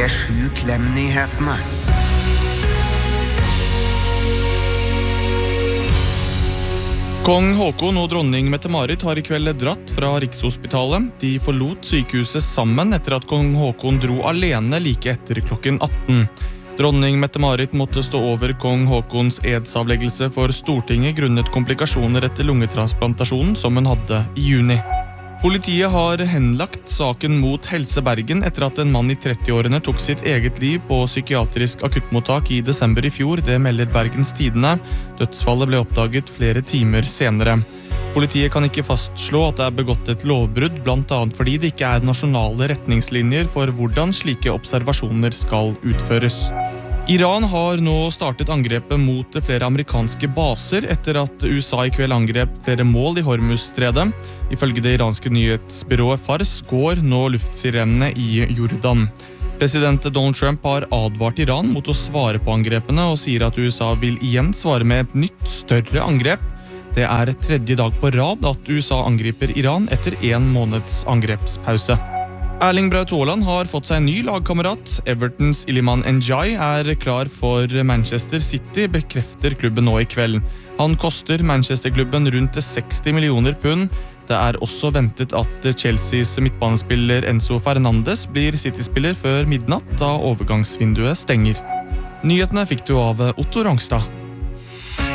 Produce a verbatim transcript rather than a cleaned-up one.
P sju Klem-nyhetene. Kong Håkon og dronning Mette-Marit har i kveld dratt fra Rikshospitalet. De forlot sykehuset sammen etter at kong Håkon dro alene like etter klokken atten. Dronning Mette-Marit måtte stå over kong Håkons edsavleggelse for Stortinget grunnet komplikasjoner etter lungetransplantasjonen som hun hadde i juni. Politiet har henlagt saken mot Helse Bergen etter at en mann i trettiårene tok sitt eget liv på psykiatrisk akuttmottak i desember i fjor. Det melder Bergens Tidende. Dødsfallet ble oppdaget flere timer senere. Politiet kan ikke fastslå at det er begått et lovbrudd, blant annet fordi det ikke er nasjonale retningslinjer for hvordan slike observasjoner skal utføres. Iran har nå startet angrepet mot flere amerikanske baser etter at U S A i kveld angrep flere mål i Hormuzstredet. Ifølge det iranske nyhetsbyrået Fars går nå luftsirenene i Jordan. President Donald Trump har advart Iran mot å svare på angrepene og sier at U S A vil igjen svare med et nytt, større angrep. Det er tredje dag på rad at U S A angriper Iran etter en måneds angrepspause. Erling Braut Haaland har fått seg en ny lagkamerat. Evertons Iliman Ndiaye er klar for Manchester City, bekrefter klubben nå i kveld. Han koster Manchester-klubben rundt seksti millioner pund. Det er også ventet at Chelseas midtbanespiller Enzo Fernandes blir City-spiller før midnatt da overgangsvinduet stenger. Nyhetene fikk du av Otto Rangstad.